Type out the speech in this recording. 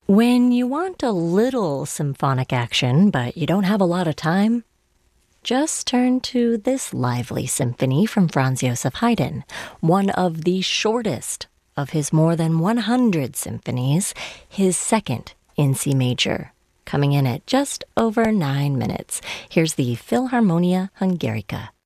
When you want a little symphonic action, but you don't have a lot of time, just turn to this lively symphony from Franz Joseph Haydn, one of the shortest of his more than 100 symphonies, his second in C major, coming in at just over 9 minutes. Here's the Philharmonia Hungarica.